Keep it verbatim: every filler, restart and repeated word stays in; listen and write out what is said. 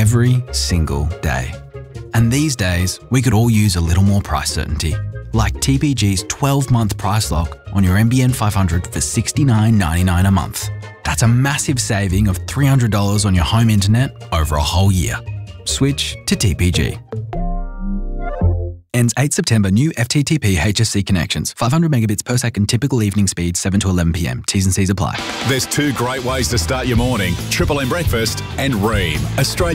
every single day. And these days, we could all use a little more price certainty, like T P G's twelve-month price lock on your N B N five hundred for sixty-nine ninety-nine a month. That's a massive saving of three hundred dollars on your home internet over a whole year. Switch to T P G. Ends eighth September. New F T T P H S C connections. five hundred megabits per second typical evening speed, seven to eleven p m. T's and C's apply. There's two great ways to start your morning. Triple M Breakfast and Ream, Australia.